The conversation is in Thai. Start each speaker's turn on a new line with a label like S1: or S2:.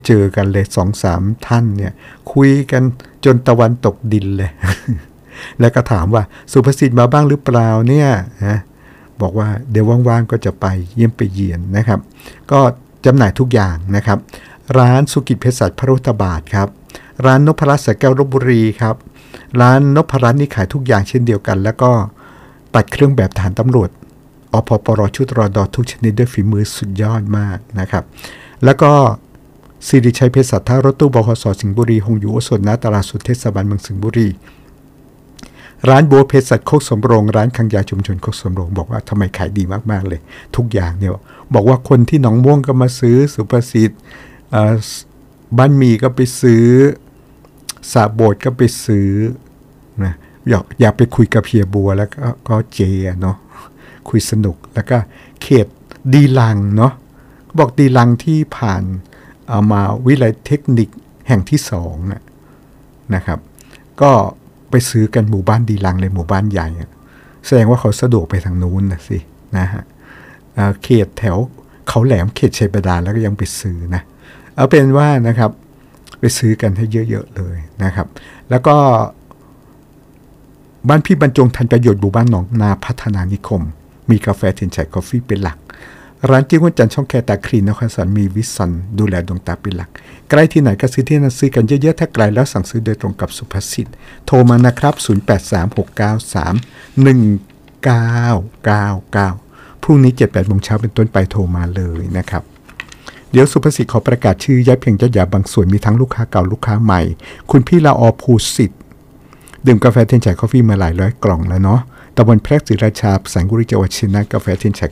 S1: เจอกันเลย2-3ท่านเนี่ยคุยกันจนตะวันตกดินเลย แล้วก็ถามว่าสุภสิทธิ์มาบ้างหรือเปล่าเนี่ยนะบอกว่าเดี๋ยวว่างๆก็จะไปเยี่ยมไปเยียนนะครับก็จำหน่ายทุกอย่างนะครับร้านสุกิจเภสัชพระพุทธบาทครับร้านนพรัตน์สระแก้วลพบุรีครับร้านนพรัตน์นี่ขายทุกอย่างเช่นเดียวกันแล้วก็ตัดเครื่องแบบทหารตำรวจอพปรชุดรอดอทุกชนิดด้วยฝีมือสุดยอดมากนะครับแล้วก็สิริชัยเภสัชท่ารถตู้บขสสิงห์บุรีหงอยู่โอสถณตลาดสุดเทศบาลเมืองสิงห์บุรีร้านบัวเภสัชโคกสมโรงร้านคังยาชุมชนโคกสมโรงบอกว่าทำไมขายดีมากๆเลยทุกอย่างเนี่ยบอกว่าคนที่หนองม่วงก็มาซื้อสุภสิทธิ์บ้านมีก็ไปซื้อสาโบดก็ไปซื้อนะอยากไปคุยกับเฮียบัวแล้วก็เจเนาะคุยสนุกแล้วก็เขตดีลังเนาะบอกดีลังที่ผ่านมาวิทยาลัยเทคนิคแห่งที่2นะครับก็ไปซื้อกันหมู่บ้านดีลังเลยหมู่บ้านใหญ่แสดงว่าเขาสะดวกไปทางนู้นนะสินะฮะเขตแถวเขาแหลมเขตชัยบาดาลแล้วก็ยังไปซื้อนะเอาเป็นว่านะครับไปซื้อกันให้เยอะๆเลยนะครับแล้วก็บ้านพี่บรรจงทันประโยชน์หมู่บ้านหนองนาพัฒนานิคมมีกาแฟเทียนชัยกาแฟเป็นหลักร้านจิ้งหวนจันทร์ช่องแคตาคลีนนครสวรรค์มีวิสันดูแลดวงตาเป็นหลักใกล้ที่ไหนก็ซื้อที่นั่นซื้อกันเยอะๆถ้าไกลแล้วสั่งซื้อโดยตรงกับสุภสิทธิ์โทรมานะครับ0836931999พรุ่งนี้ 7-8 โมงเช้าเป็นต้นไปโทรมาเลยนะครับเดี๋ยวสุภสิทธิ์ขอประกาศชื่อย้ายเพียงจะอย่าบางส่วนมีทั้งลูกค้าเก่าลูกค้าใหม่คุณพี่ละอภูสิทธิ์ดื่มกาแฟเทียนชัยกาแฟมาหลายร้อยกล่องแล้วเนาะตำบลแพรกศรีราชาสังกุรีจังหวัดเชียงรายกาแฟเทียนชัย